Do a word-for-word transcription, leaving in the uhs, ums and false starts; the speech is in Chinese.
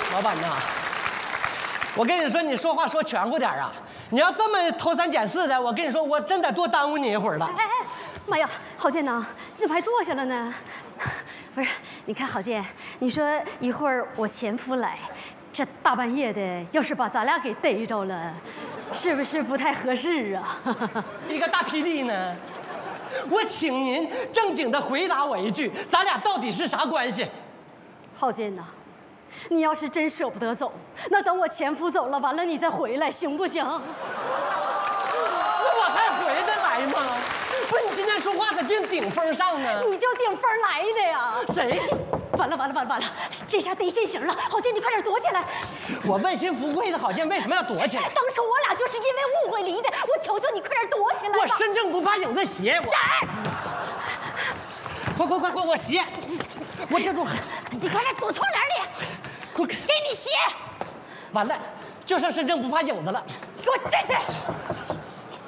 老板呐，我跟你说，你说话说全乎点啊！你要这么偷三拣四的，我跟你说，我真得多耽误你一会儿了。 哎哎，妈呀，郝建呐，你怎么还坐下了呢？不是，你看郝建，你说一会儿我前夫来，这大半夜的，要是把咱俩给逮着了，是不是不太合适啊？ 一个大霹雳呢！我请您正经的回答我一句，咱俩到底是啥关系？ 郝建呐，你要是真舍不得走，那等我前夫走了，完了你再回来，行不行？ 那我还回得来吗？不是你今天说话咋净顶风上呢？ 你就顶风来的呀？ 谁？ 完了完了完了完了，这下得现行了！郝建，你快点躲起来！ 我问心无愧的郝建为什么要躲起来？ 当初我俩就是因为误会离的，我求求你快点躲起来吧！ 我身正不怕影子斜，我。快快快快，我斜！我遮住！ 你快点躲窗帘里！ 快给你斜！ 完了，就剩身正不怕影子了。 给我站起来！